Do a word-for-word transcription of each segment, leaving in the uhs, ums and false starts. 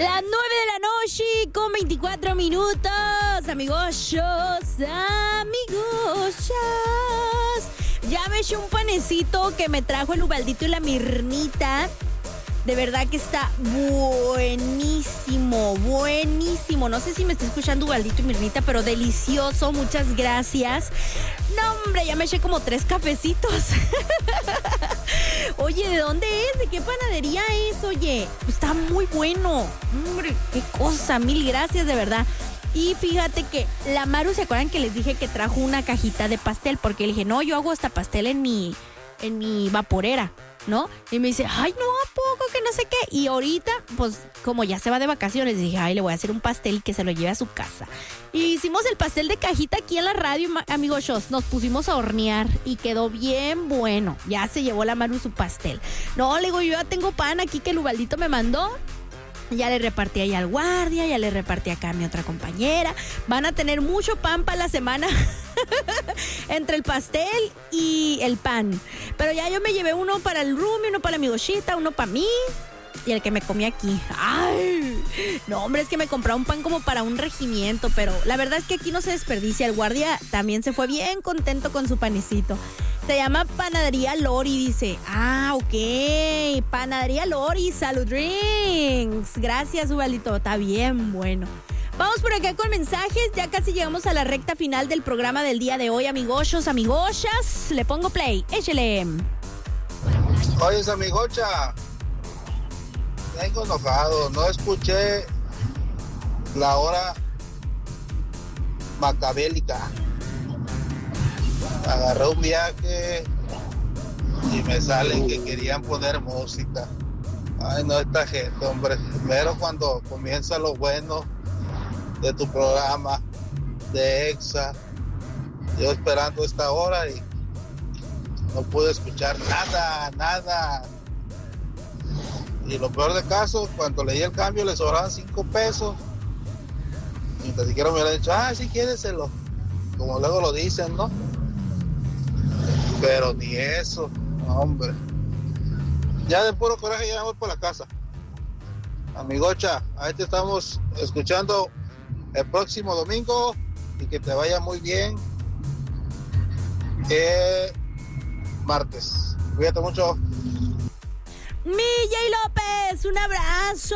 Las nueve de la noche con veinticuatro minutos, amigos, amigos. Ya me eché un panecito que me trajo el Ubaldito y la Mirnita. De verdad que está buenísimo, buenísimo. No sé si me está escuchando Ubaldito y Mirnita, pero delicioso. Muchas gracias. No, hombre, ya me eché como tres cafecitos. Oye, ¿de dónde es? ¿De qué panadería es? Oye, está muy bueno. Hombre, qué cosa. Mil gracias, de verdad. Y fíjate que la Maru, ¿se acuerdan que les dije que trajo una cajita de pastel? Porque le dije, no, yo hago hasta pastel en mi, en mi vaporera, ¿no? Y me dice, ay, no, ¿a poco? Que no sé qué. Y ahorita, pues, como ya se va de vacaciones, dije, ay, le voy a hacer un pastel y que se lo lleve a su casa. Y hicimos el pastel de cajita aquí en la radio, amigos. Nos pusimos a hornear y quedó bien bueno. Ya se llevó la Maru su pastel. No, le digo, yo ya tengo pan aquí que el Ubaldito me mandó. Ya le repartí ahí al guardia, ya le repartí acá a mi otra compañera. Van a tener mucho pan para la semana entre el pastel y el pan. Pero ya yo me llevé uno para el roomie, uno para mi gochita, uno para mí y el que me comí aquí. ¡Ay! No, hombre, es que me compré un pan como para un regimiento, pero la verdad es que aquí no se desperdicia. El guardia también se fue bien contento con su panecito. Se llama Panadería Lori, dice. Ah, ok. Panadería Lori, Salud Drinks. Gracias, Ubaldito. Está bien bueno. Vamos por acá con mensajes. Ya casi llegamos a la recta final del programa del día de hoy, amigochos, amigochas. Le pongo play. Échele. Oye, amigocha. Vengo enojado. No escuché la hora macabélica. Agarré un viaje y me salen que querían poner música. Ay, no, esta gente, hombre. Primero cuando comienza lo bueno de tu programa de Exa, yo esperando esta hora y no pude escuchar nada, nada. Y lo peor de caso, cuando leí el cambio le sobraban cinco pesos. Y ni siquiera me hubieran dicho, ah, sí, quédeselo. Como luego lo dicen, ¿no? Pero ni eso, hombre. Ya de puro coraje ya me voy por la casa. Amigocha, ahí te estamos escuchando el próximo domingo y que te vaya muy bien. Eh, martes. Cuídate mucho. Millay López, un abrazo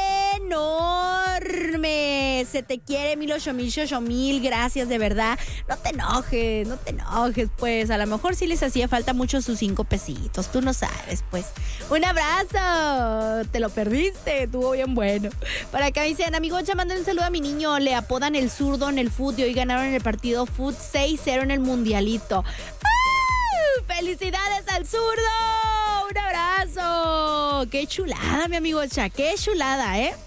enorme. Se te quiere mil ocho mil ocho mil, gracias de verdad. No te enojes, no te enojes, pues. A lo mejor sí les hacía falta mucho sus cinco pesitos, tú no sabes, pues. Un abrazo, te lo perdiste, estuvo bien bueno. Por acá me dicen, amigocha, manden un saludo a mi niño. Le apodan el zurdo en el fútbol y hoy ganaron en el partido Foot seis cero en el mundialito. ¡Felicidades al zurdo! ¡Un abrazo! ¡Qué chulada, mi amigo Cha! ¡Qué chulada, eh!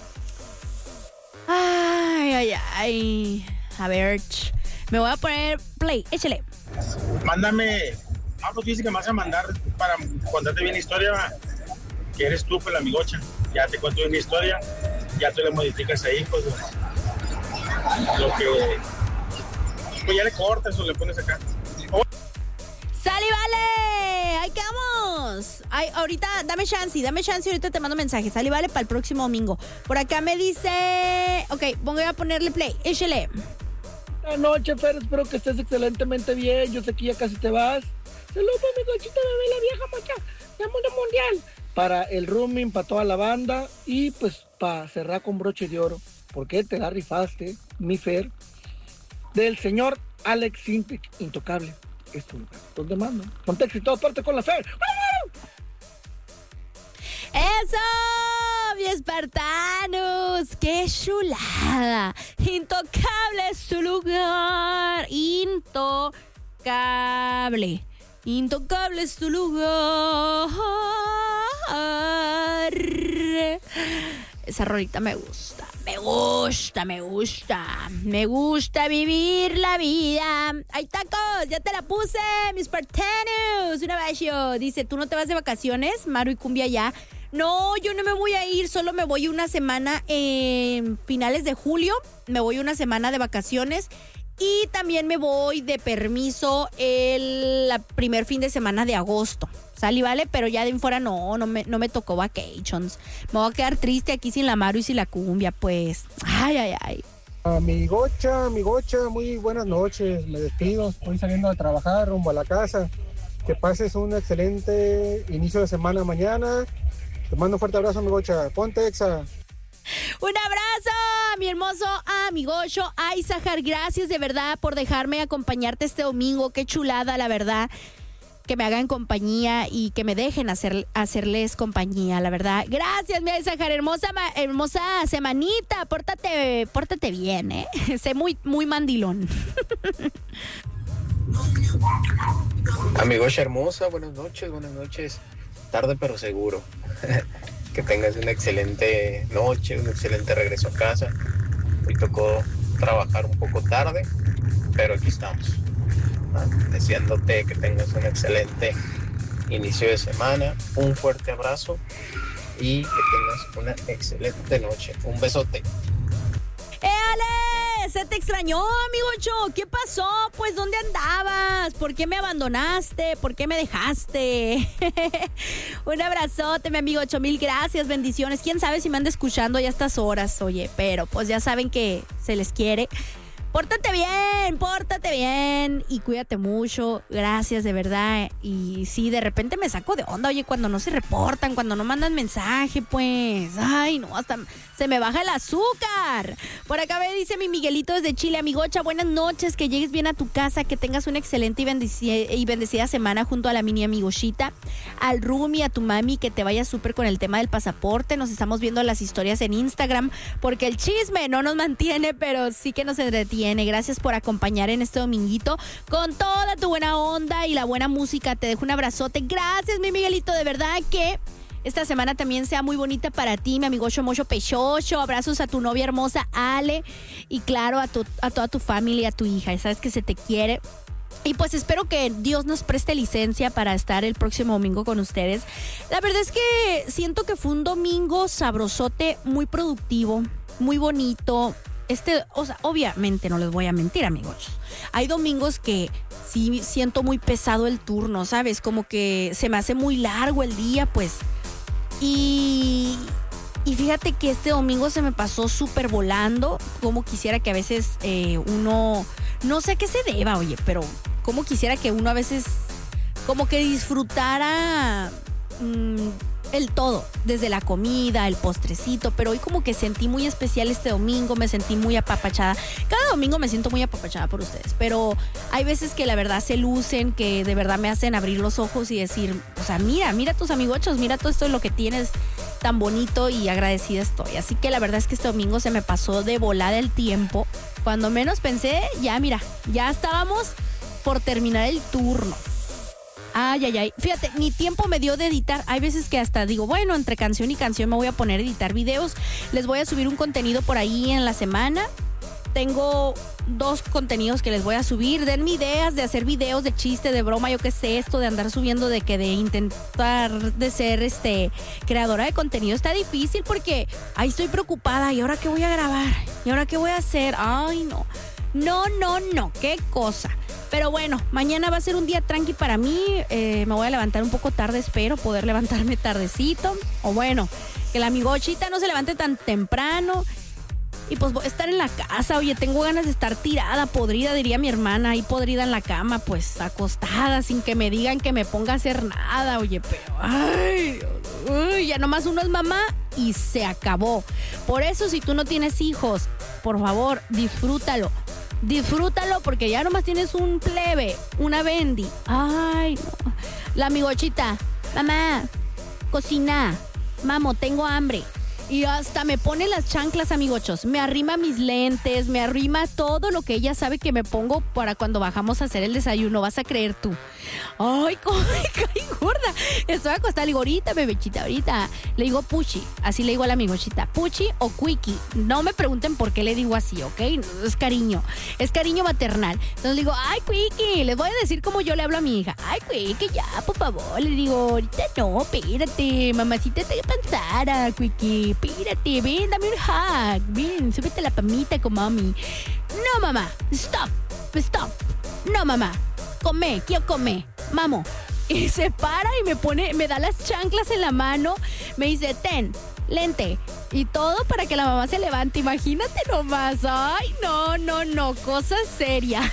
¡Ay, ay, ay! A ver, me voy a poner play. Échale. Mándame... Ah, pues dice que me vas a mandar para contarte bien la historia, ¿va? Que eres tú, pues, la amigocha. Ya te cuento bien la historia. Ya tú le modificas ahí, pues, lo que... Pues ya le cortas o le pones acá. ¡Sale, vale! ¡Ahí quedamos! Ay, ahorita, dame chance, dame chance y ahorita te mando mensajes. Sale, vale, para el próximo domingo. Por acá me dice... Ok, voy a ponerle play. Échale. Buenas noches, Fer. Espero que estés excelentemente bien. Yo sé que ya casi te vas. Saludos, mi cochita bebé, la vieja mocha. De Mundo Mundial. Para el rooming, para toda la banda. Y pues para cerrar con broche de oro. Porque te la rifaste, mi Fer. Del señor Alex Sintek, intocable. Es tu lugar. ¿Dónde mando? Contexto y todo parte con la Fer. ¡Eso! ¡Mi espartanos! ¡Qué chulada! Intocable es tu lugar. Intocable. Intocable es tu lugar. Esa rolita me gusta. Me gusta, me gusta. Me gusta vivir la vida. ¡Ay, tacos! ¡Ya te la puse! ¡Mis partenos! Un abrazo. Dice, ¿tú no te vas de vacaciones? Maru y Cumbia ya. No, yo no me voy a ir. Solo me voy una semana en finales de julio. Me voy una semana de vacaciones. Y también me voy de permiso el la primer fin de semana de agosto. Sal y vale, pero ya de en fuera no, no me, no me tocó vacations. Me voy a quedar triste aquí sin la Maru y sin la cumbia, pues. Ay, ay, ay. Amigocha, amigocha, muy buenas noches. Me despido, estoy saliendo a trabajar rumbo a la casa. Que pases un excelente inicio de semana mañana. Te mando un fuerte abrazo, amigocha. Ponte Exa. Un abrazo, mi hermoso amigocho. Ay, Sahar, gracias de verdad por dejarme acompañarte este domingo. Qué chulada, la verdad. Que me hagan compañía y que me dejen hacer, hacerles compañía, la verdad. Gracias, mi Sahar, hermosa, hermosa semanita. Pórtate, pórtate bien, ¿eh? Sé muy, muy mandilón. Amigocha hermosa, buenas noches, buenas noches. Tarde pero seguro. Que tengas una excelente noche, un excelente regreso a casa. Hoy tocó trabajar un poco tarde, pero aquí estamos. ¿Ah? Deseándote que tengas un excelente inicio de semana, un fuerte abrazo y que tengas una excelente noche. Un besote. ¡Éale! Se te extrañó, amigocho. ¿Qué pasó? Pues, ¿dónde andabas? ¿Por qué me abandonaste? ¿Por qué me dejaste? Un abrazote, mi amigocho. Mil gracias, bendiciones. ¿Quién sabe si me anda escuchando ya a estas horas? Oye, pero pues ya saben que se les quiere. Pórtate bien, pórtate bien y cuídate mucho. Gracias, de verdad. Y sí, de repente me saco de onda, oye, cuando no se reportan, cuando no mandan mensaje, pues. Ay, no, hasta se me baja el azúcar. Por acá me dice mi Miguelito desde Chile, amigocha, buenas noches, que llegues bien a tu casa, que tengas una excelente y, bendici- y bendecida semana junto a la mini amigochita, al Rumi, a tu mami, que te vaya súper con el tema del pasaporte. Nos estamos viendo las historias en Instagram, porque el chisme no nos mantiene, pero sí que nos entretiene. Gracias por acompañar en este dominguito con toda tu buena onda y la buena música. Te dejo un abrazote. Gracias, mi Miguelito. De verdad que esta semana también sea muy bonita para ti, mi amigo Mocho Pechocho. Abrazos a tu novia hermosa, Ale. Y claro, a, tu, a toda tu familia, a tu hija. Sabes que se te quiere. Y pues espero que Dios nos preste licencia para estar el próximo domingo con ustedes. La verdad es que siento que fue un domingo sabrosote, muy productivo, muy bonito. Este, o sea, obviamente no les voy a mentir, amigos. Hay domingos que sí siento muy pesado el turno, ¿sabes? Como que se me hace muy largo el día, pues. Y, y fíjate que este domingo se me pasó súper volando. Como quisiera que a veces eh, uno, no sé qué se deba, oye, pero como quisiera que uno a veces como que disfrutara mmm, el todo, desde la comida, el postrecito, pero hoy como que sentí muy especial este domingo, me sentí muy apapachada. Cada domingo me siento muy apapachada por ustedes, pero hay veces que la verdad se lucen, que de verdad me hacen abrir los ojos y decir, o sea, mira, mira tus amigochos, mira todo esto, lo que tienes tan bonito, y agradecida estoy. Así que la verdad es que este domingo se me pasó de volada el tiempo. Cuando menos pensé, ya mira, ya estábamos por terminar el turno. Ay, ay, ay. Fíjate, ni tiempo me dio de editar. Hay veces que hasta digo, bueno, entre canción y canción me voy a poner a editar videos. Les voy a subir un contenido por ahí en la semana. Tengo dos contenidos que les voy a subir. Denme ideas de hacer videos de chiste, de broma, yo qué sé, esto de andar subiendo, de que de intentar de ser este creadora de contenido está difícil, porque ahí estoy preocupada. ¿Y ahora qué voy a grabar? ¿Y ahora qué voy a hacer? Ay, no. No, no, no. Qué cosa. Pero bueno, mañana va a ser un día tranqui para mí. Eh, me voy a levantar un poco tarde, espero poder levantarme tardecito. O bueno, que la amigochita no se levante tan temprano. Y pues voy a estar en la casa. Oye, tengo ganas de estar tirada, podrida, diría mi hermana, ahí podrida en la cama, pues acostada, sin que me digan que me ponga a hacer nada. Oye, pero ay, uy, ya nomás uno es mamá y se acabó. Por eso, si tú no tienes hijos, por favor, disfrútalo. Disfrútalo, porque ya nomás tienes un plebe, una bendi. Ay, no. La amigochita, mamá, cocina, mamo, tengo hambre. Y hasta me pone las chanclas, amigochos. Me arrima mis lentes, me arrima todo lo que ella sabe que me pongo para cuando bajamos a hacer el desayuno. Vas a creer tú. Ay, cómo me caí gorda. Estoy acostada, le digo, ahorita, bebechita, ahorita. Le digo Puchi, así le digo a la amigochita. Puchi o Quickie. No me pregunten por qué le digo así, ¿ok? Es cariño, es cariño maternal. Entonces le digo, ay, Quickie, les voy a decir como yo le hablo a mi hija. Ay, Quickie, ya, por favor. Le digo, ahorita no, espérate, mamacita, te cansada, Quickie. Espérate, ven, dame un hug. Ven, súbete a la pamita con mami. No, mamá. Stop. Stop. No, mamá. Come, quiero comer. Mamo. Y se para y me pone, me da las chanclas en la mano. Me dice, ten, lente. Y todo para que la mamá se levante. Imagínate nomás. Ay, no, no, no. Cosa seria.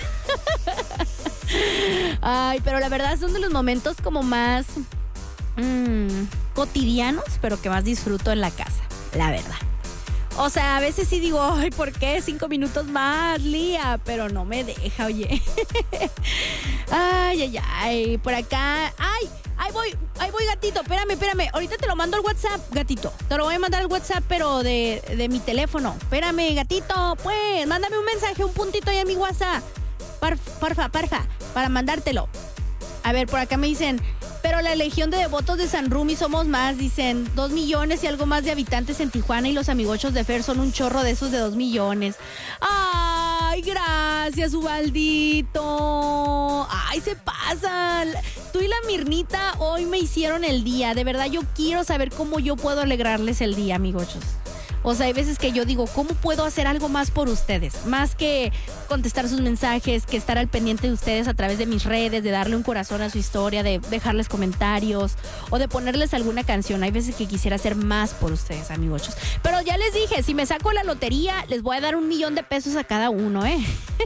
Ay, pero la verdad son de los momentos como más mmm, cotidianos, pero que más disfruto en la casa. La verdad. O sea, a veces sí digo, ay, ¿por qué? Cinco minutos más, Lía. Pero no me deja, oye. Ay, ay, ay. Por acá. Ay, ahí voy, ahí voy, gatito. Espérame, espérame. Ahorita te lo mando al WhatsApp, gatito. Te lo voy a mandar al WhatsApp, pero de, de mi teléfono. Espérame, gatito. Pues, mándame un mensaje, un puntito ahí a mi WhatsApp. Porfa, porfa, porfa, para mandártelo. A ver, por acá me dicen, pero la legión de devotos de San Rumi somos más, dicen, dos millones y algo más de habitantes en Tijuana y los amigochos de Fer son un chorro de esos de dos millones. ¡Ay, gracias, Ubaldito! ¡Ay, se pasan! Tú y la Mirnita hoy me hicieron el día. De verdad, yo quiero saber cómo yo puedo alegrarles el día, amigochos. O sea, hay veces que yo digo, ¿cómo puedo hacer algo más por ustedes? Más que contestar sus mensajes, que estar al pendiente de ustedes a través de mis redes, de darle un corazón a su historia, de dejarles comentarios o de ponerles alguna canción. Hay veces que quisiera hacer más por ustedes, amigochos. Pero ya les dije, si me saco la lotería, les voy a dar un millón de pesos a cada uno, ¿eh?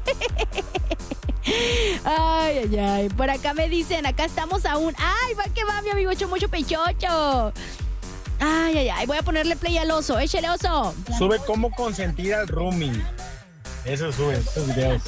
Ay, ay, ay. Por acá me dicen, acá estamos aún. Ay, va que va, mi amigocho, mucho pechocho. Ay, ay, ay, voy a ponerle play al oso. Échale, oso. Sube cómo consentir al rooming. Eso sube, esos videos.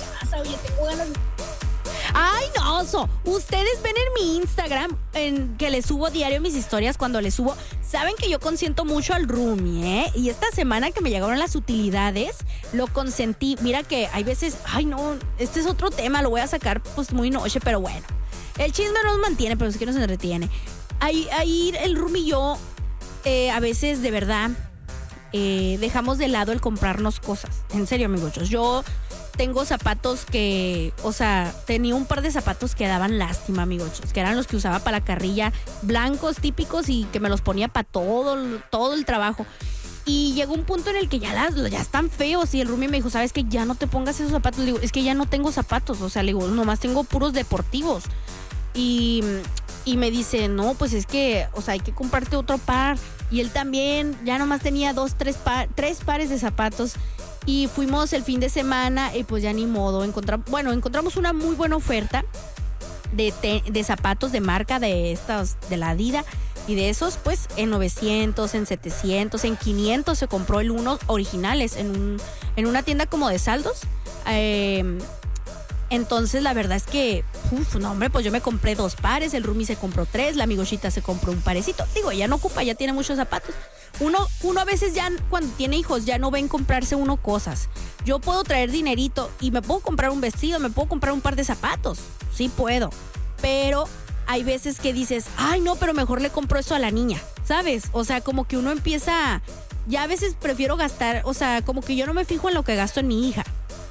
Ay, no, oso. Ustedes ven en mi Instagram en que les subo diario mis historias cuando les subo. Saben que yo consiento mucho al roomie, ¿eh? Y esta semana que me llegaron las utilidades, lo consentí. Mira que hay veces, ay, no, este es otro tema, lo voy a sacar pues muy noche, pero bueno. El chisme nos mantiene, pero es que nos entretiene. Ahí, ahí el roomie y yo... Eh, a veces de verdad eh, dejamos de lado el comprarnos cosas. En serio, amigos, yo tengo zapatos que, o sea, tenía un par de zapatos que daban lástima, amigos, que eran los que usaba para la carrilla, blancos típicos y que me los ponía para todo, todo el trabajo. Y llegó un punto en el que ya, las, ya están feos y el roomie me dijo, ¿sabes qué? Ya no te pongas esos zapatos. Le digo, es que ya no tengo zapatos, o sea, le digo, nomás tengo puros deportivos. Y... Y me dice, no, pues es que, o sea, hay que comprarte otro par. Y él también, ya nomás tenía dos, tres, par, tres pares de zapatos. Y fuimos el fin de semana y pues ya ni modo. Encontramos, bueno, encontramos una muy buena oferta de, te, de zapatos de marca de estas, de la Adidas. Y de esos, pues, en novecientos, en setecientos, en quinientos se compró el uno originales en, un, en una tienda como de saldos. Eh... Entonces, la verdad es que, uf, no, hombre, pues yo me compré dos pares, el roomie se compró tres, la amigochita se compró un parecito. Digo, ella no ocupa, ya tiene muchos zapatos. Uno, uno a veces ya, cuando tiene hijos, ya no ven comprarse uno cosas. Yo puedo traer dinerito y me puedo comprar un vestido, me puedo comprar un par de zapatos. Sí puedo. Pero hay veces que dices, ay, no, pero mejor le compro eso a la niña, ¿sabes? O sea, como que uno empieza, ya a veces prefiero gastar, o sea, como que yo no me fijo en lo que gasto en mi hija.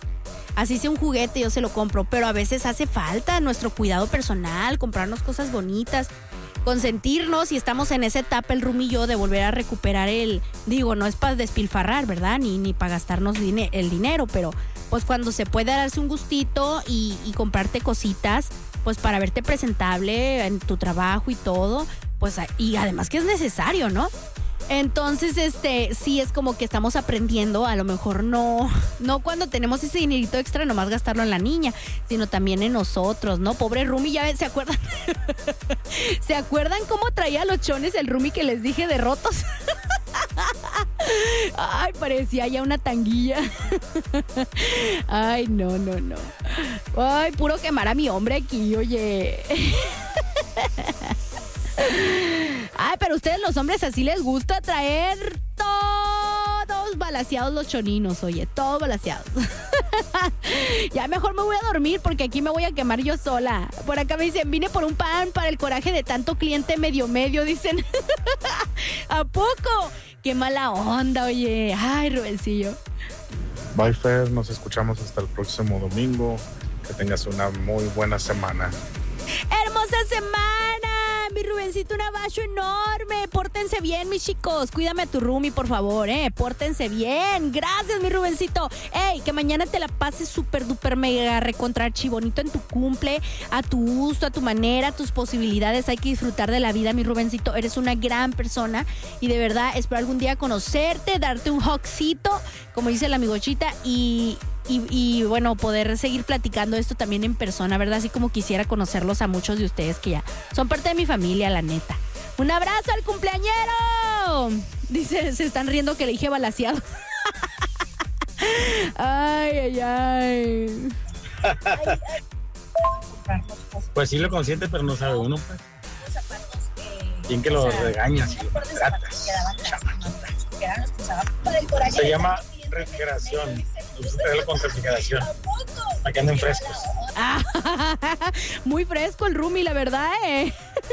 Así sea un juguete, yo se lo compro, pero a veces hace falta nuestro cuidado personal, comprarnos cosas bonitas, consentirnos y estamos en esa etapa el roomie y yo de volver a recuperar el, digo, no es para despilfarrar, ¿verdad? Ni, ni para gastarnos dine- el dinero, pero pues cuando se puede darse un gustito y, y comprarte cositas, pues para verte presentable en tu trabajo y todo, pues y además que es necesario, ¿no? Entonces, este, sí es como que estamos aprendiendo, a lo mejor no, no cuando tenemos ese dinerito extra nomás gastarlo en la niña, sino también en nosotros, ¿no? Pobre roomie, ya se acuerdan, ¿se acuerdan cómo traía los chones el roomie que les dije de rotos? Ay, parecía ya una tanguilla. Ay, no, no, no. Ay, puro quemar a mi hombre aquí, oye. Ay, pero a ustedes los hombres así les gusta traer todos balaseados los choninos, oye, todos balaseados. Ya mejor me voy a dormir porque aquí me voy a quemar yo sola. Por acá me dicen, vine por un pan para el coraje de tanto cliente medio medio, dicen. ¿A poco? Qué mala onda, oye. Ay, Rubencillo. Bye, Fer, nos escuchamos hasta el próximo domingo. Que tengas una muy buena semana. ¡Hermosa semana! mi Rubencito, un abrazo enorme. Pórtense bien, mis chicos. Cuídame a tu roomie, por favor, eh. Pórtense bien. Gracias, mi Rubencito. Ey, que mañana te la pases súper, duper, mega recontra archibonito en tu cumple, a tu gusto, a tu manera, a tus posibilidades. Hay que disfrutar de la vida, mi Rubencito. Eres una gran persona y de verdad espero algún día conocerte, darte un hugcito, como dice la amigochita, y... Y, y bueno, poder seguir platicando esto también en persona, ¿verdad? Así como quisiera conocerlos a muchos de ustedes que ya son parte de mi familia, la neta. ¡Un abrazo al cumpleañero! Dice, se están riendo que le dije balaseado. Ay, ay, ay. Pues sí lo consiente, pero no sabe uno, pues. Bien que lo regañas y lo maltratas. Se llama refrigeración. Usted con refrigeración. Para que anden frescos. Ah, muy fresco el roomie, la verdad, eh.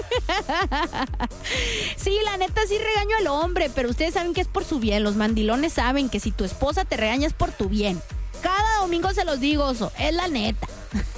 Sí, la neta sí regaño al hombre, pero ustedes saben que es por su bien. Los mandilones saben que si tu esposa te regaña es por tu bien. Cada domingo se los digo, eso es la neta.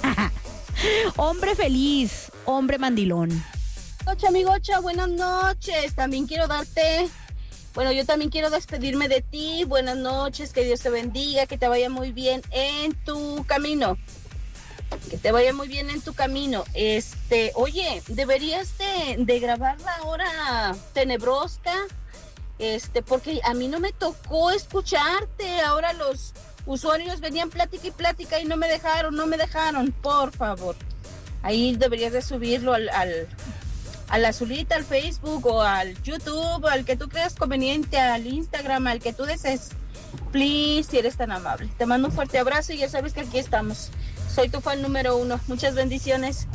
Hombre feliz, hombre mandilón. Ocha, amigocha, buenas noches. También quiero darte... Bueno, yo también quiero despedirme de ti. Buenas noches, que Dios te bendiga, que te vaya muy bien en tu camino. Que te vaya muy bien en tu camino. Este, oye, deberías de, de grabar la hora tenebrosca, este, porque a mí no me tocó escucharte. Ahora los usuarios venían plática y plática y no me dejaron, no me dejaron, por favor. Ahí deberías de subirlo al... al a la Azulita, al Facebook o al YouTube, al que tú creas conveniente, al Instagram, al que tú desees. Please, si eres tan amable. Te mando un fuerte abrazo y ya sabes que aquí estamos. Soy tu fan número uno. Muchas bendiciones.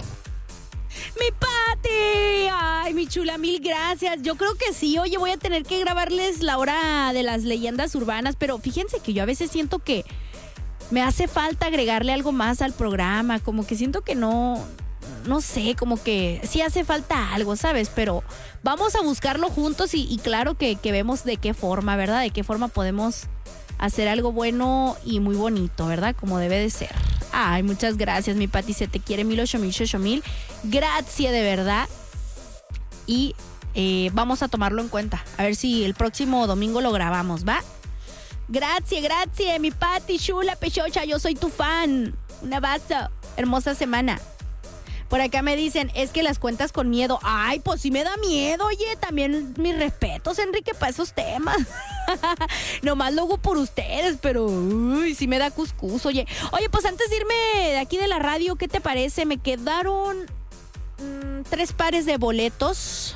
¡Mi Pati! Ay, mi chula, mil gracias. Yo creo que sí. Oye, voy a tener que grabarles la hora de las leyendas urbanas, pero fíjense que yo a veces siento que me hace falta agregarle algo más al programa. Como que siento que no... No sé, como que sí hace falta algo, ¿sabes? Pero vamos a buscarlo juntos y, y claro que, que vemos de qué forma, ¿verdad? De qué forma podemos hacer algo bueno y muy bonito, ¿verdad? Como debe de ser. Ay, muchas gracias, mi Pati, se te quiere mil, ocho mil, ocho mil. Gracias, de verdad. Y eh, vamos a tomarlo en cuenta. A ver si el próximo domingo lo grabamos, ¿va? Gracias, gracias, mi Pati, chula, pechocha, yo soy tu fan. Un abrazo, hermosa semana. Por acá me dicen, es que las cuentas con miedo. Ay, pues sí me da miedo, oye. También mis respetos, Enrique, para esos temas. Nomás lo hago por ustedes, pero uy, sí me da cuscús, oye. Oye, pues antes de irme de aquí de la radio, ¿qué te parece? Me quedaron mmm, tres pares de boletos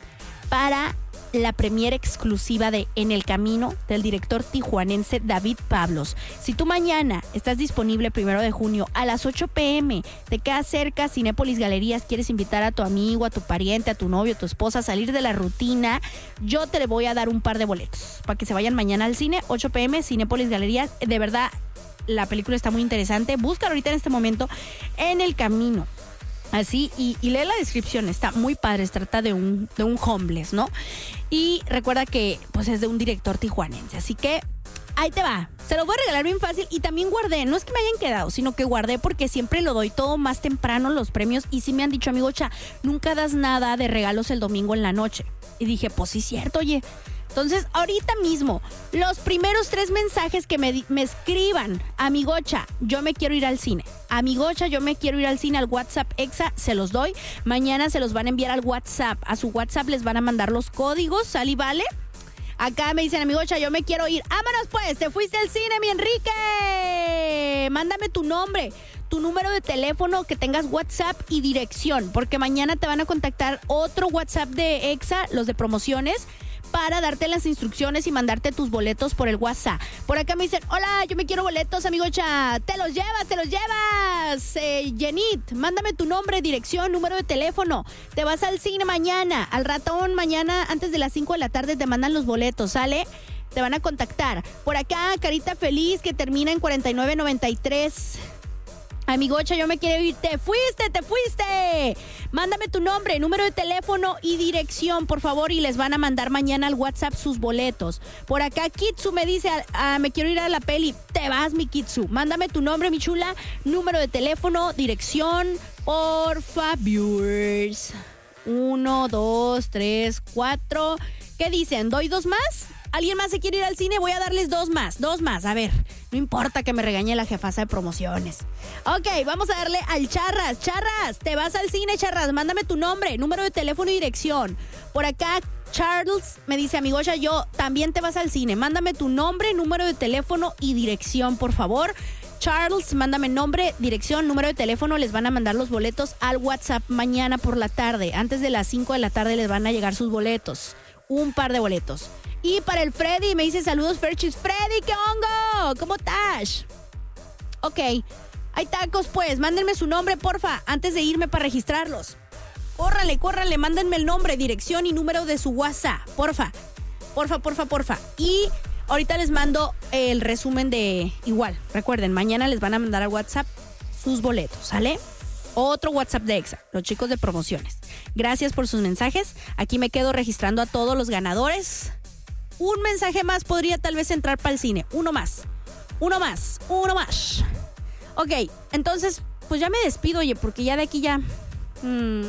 para la premiere exclusiva de En el Camino del director tijuanense David Pablos. Si tú mañana estás disponible primero de junio a las ocho pm, te quedas cerca, Cinépolis Galerías, quieres invitar a tu amigo, a tu pariente, a tu novio, a tu esposa a salir de la rutina, yo te voy a dar un par de boletos para que se vayan mañana al cine, ocho pm, Cinépolis Galerías. De verdad, la película está muy interesante. Búscala ahorita en este momento, En el Camino. Así, y, y lee la descripción, está muy padre, se trata de un, de un homeless, ¿no? Y recuerda que pues es de un director tijuanense, así que ahí te va, se lo voy a regalar bien fácil. Y también guardé, no es que me hayan quedado, sino que guardé porque siempre lo doy todo más temprano los premios. Y sí me han dicho, amigocha, nunca das nada de regalos el domingo en la noche. Y dije, pues sí, cierto, oye. Entonces, ahorita mismo, los primeros tres mensajes que me, me escriban, amigocha, yo me quiero ir al cine. Amigocha, yo me quiero ir al cine, al WhatsApp Exa, se los doy. Mañana se los van a enviar al WhatsApp. A su WhatsApp les van a mandar los códigos, ¿sale y vale? Acá me dicen, amigocha, yo me quiero ir. ¡Vámonos pues! ¡Te fuiste al cine, mi Enrique! Mándame tu nombre, tu número de teléfono, que tengas WhatsApp y dirección, porque mañana te van a contactar otro WhatsApp de Exa, los de promociones, para darte las instrucciones y mandarte tus boletos por el WhatsApp. Por acá me dicen, hola, yo me quiero boletos, amigocha. Te los llevas, te los llevas. Eh, Jenit, mándame tu nombre, dirección, número de teléfono. Te vas al cine mañana. Al ratón, mañana, antes de las cinco de la tarde, te mandan los boletos, ¿sale? Te van a contactar. Por acá, Carita Feliz, que termina en cuarenta y nueve noventa y tres. Amigocha, yo me quiero ir. ¡Te fuiste, te fuiste! Mándame tu nombre, número de teléfono y dirección, por favor, y les van a mandar mañana al WhatsApp sus boletos. Por acá, Kitsu me dice, ah, me quiero ir a la peli. Te vas, mi Kitsu. Mándame tu nombre, mi chula, número de teléfono, dirección, porfa, viewers. Uno, dos, tres, cuatro. ¿Qué dicen? ¿Doy dos más? ¿Alguien más se quiere ir al cine? Voy a darles dos más, dos más. A ver, no importa que me regañe la jefasa de promociones. Ok, vamos a darle al Charras. Charras, te vas al cine, Charras. Mándame tu nombre, número de teléfono y dirección. Por acá, Charles me dice, amigocha, yo también te vas al cine. Mándame tu nombre, número de teléfono y dirección, por favor. Charles, mándame nombre, dirección, número de teléfono. Les van a mandar los boletos al WhatsApp mañana por la tarde. Antes de las cinco de la tarde les van a llegar sus boletos. Un par de boletos. Y para el Freddy, me dice saludos, Ferchis. Freddy, ¿qué hongo? ¿Cómo estás? Ok, hay tacos pues. Mándenme su nombre, porfa, antes de irme para registrarlos. Córrale, córrale, mándenme el nombre, dirección y número de su WhatsApp. Porfa, porfa, porfa, porfa. Y ahorita les mando el resumen de igual. Recuerden, mañana les van a mandar al WhatsApp sus boletos, ¿sale? Otro WhatsApp de Exa, los chicos de promociones. Gracias por sus mensajes. Aquí me quedo registrando a todos los ganadores. Un mensaje más podría tal vez entrar para el cine. Uno más. Uno más. Uno más. Ok, entonces, pues ya me despido, oye, porque ya de aquí ya... Mmm,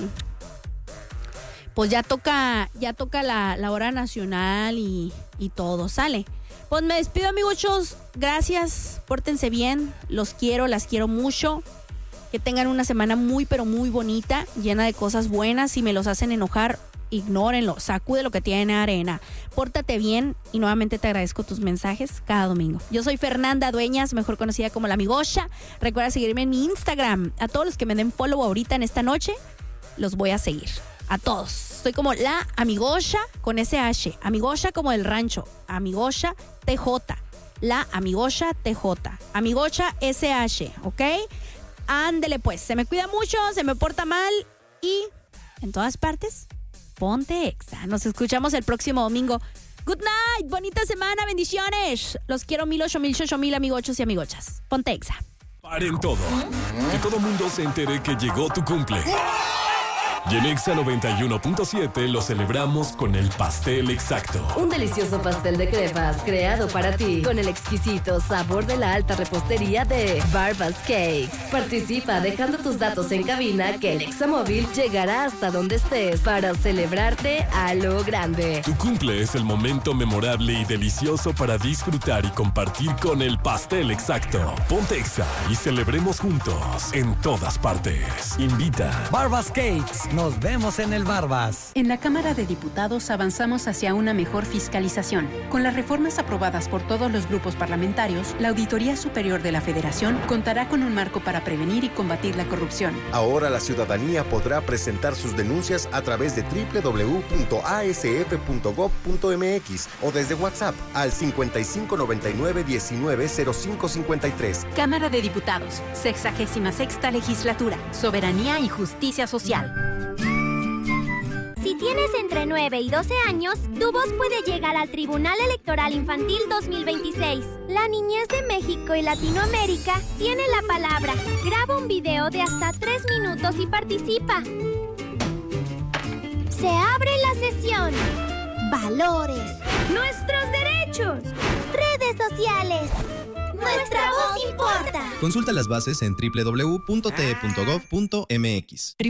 pues ya toca, ya toca la, la hora nacional y, y todo, ¿sale? Pues me despido, amiguchos. Gracias, pórtense bien. Los quiero, las quiero mucho. Que tengan una semana muy, pero muy bonita, llena de cosas buenas. Si me los hacen enojar, ignórenlo, sacude lo que tiene arena. Pórtate bien y nuevamente te agradezco tus mensajes cada domingo. Yo soy Fernanda Dueñas, mejor conocida como La Amigocha. Recuerda seguirme en mi Instagram. A todos los que me den follow ahorita en esta noche, los voy a seguir. A todos. Soy como La Amigocha con ese H. Amigocha como del rancho. Amigocha T J. La Amigocha T J. Amigocha S H, ¿ok? Ándele pues, se me cuida mucho, se me porta mal y en todas partes, ponte Exa. Nos escuchamos el próximo domingo. Good night, bonita semana, bendiciones. Los quiero mil, ocho mil, ocho mil, amigochos y amigochas. Ponte Exa. Paren todo, que todo mundo se entere que llegó tu cumple. Y en Exa noventa y uno punto siete lo celebramos con el pastel exacto. Un delicioso pastel de crepas creado para ti con el exquisito sabor de la alta repostería de Barbas Cakes. Participa dejando tus datos en cabina que el Examóvil llegará hasta donde estés para celebrarte a lo grande. Tu cumple es el momento memorable y delicioso para disfrutar y compartir con el pastel exacto. Ponte Exa y celebremos juntos en todas partes. Invita Barbas Cakes. Nos vemos en el Barbas. En la Cámara de Diputados avanzamos hacia una mejor fiscalización. Con las reformas aprobadas por todos los grupos parlamentarios, la Auditoría Superior de la Federación contará con un marco para prevenir y combatir la corrupción. Ahora la ciudadanía podrá presentar sus denuncias a través de doble u doble u doble u punto a s f punto gob punto m x o desde WhatsApp al cincuenta y cinco noventa y nueve diecinueve cero cinco cincuenta y tres. Cámara de Diputados, sexagésima sexta legislatura, soberanía y justicia social. Si tienes entre nueve y doce años, tu voz puede llegar al Tribunal Electoral Infantil dos mil veintiséis. La niñez de México y Latinoamérica tiene la palabra. Graba un video de hasta tres minutos y participa. Se abre la sesión. Valores. Nuestros derechos. Redes sociales. Nuestra voz importa. Consulta las bases en doble u doble u doble u punto t e punto gob punto m x.